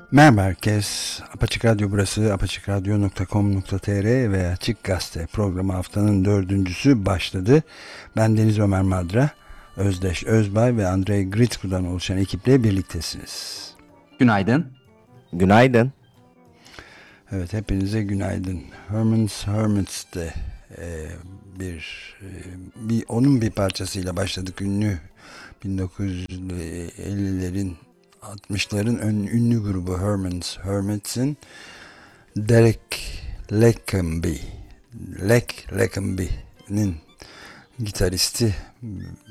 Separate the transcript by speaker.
Speaker 1: Merhaba herkes. Apaçık Radyo burası. apaçıkradyo.com.tr ve Açık Gazete programı haftanın dördüncüsü başladı. Ben Deniz Ömer Madra, Özdeş Özbay ve Andrei Gritku'dan oluşan ekiple birliktesiniz.
Speaker 2: Günaydın.
Speaker 3: Günaydın.
Speaker 1: Evet, hepinize günaydın. Herman's Hermits'te onun bir parçasıyla başladık. Ünlü 1950'lerin 60'ların ünlü grubu Herman's Hermits'in Derek Leckenby'nin gitaristi